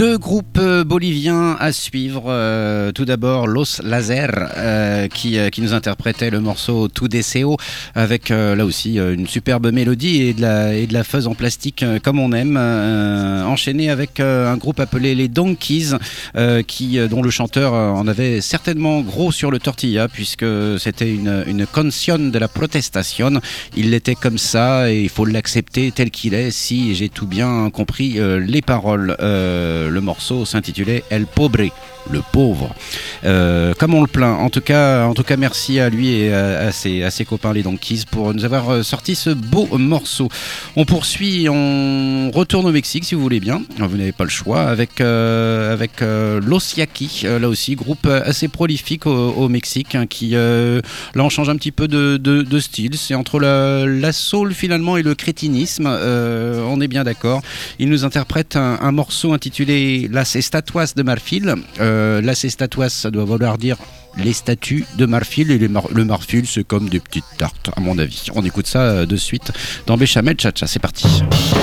Deux groupes boliviens à suivre. Tout d'abord Los Laser qui nous interprétait le morceau Tu Deseo avec là aussi une superbe mélodie et de la fuzz en plastique comme on aime. Enchaîné avec un groupe appelé les Donkeys dont le chanteur en avait certainement gros sur le tortilla puisque c'était une canción de la protestation. Il l'était comme ça et il faut l'accepter tel qu'il est si j'ai tout bien compris les paroles. Le morceau s'intitulait El Pobre, le pauvre. Comme on le plaint. En tout cas, merci à lui et à ses copains les Donkeys pour nous avoir sorti ce beau morceau. On poursuit, on retourne au Mexique si vous voulez bien. Vous n'avez pas le choix avec Los Yaquis, là aussi groupe assez prolifique au Mexique qui là on change un petit peu de style. C'est entre la soul finalement et le crétinisme. On est bien d'accord. Il nous interprète un morceau intitulé Las Estatuas de Marfil. Las Estatuas, ça doit vouloir dire les statues de marfil, et le marfil c'est comme des petites tartes à mon avis. On écoute ça de suite dans Béchamel Cha-Cha, c'est parti.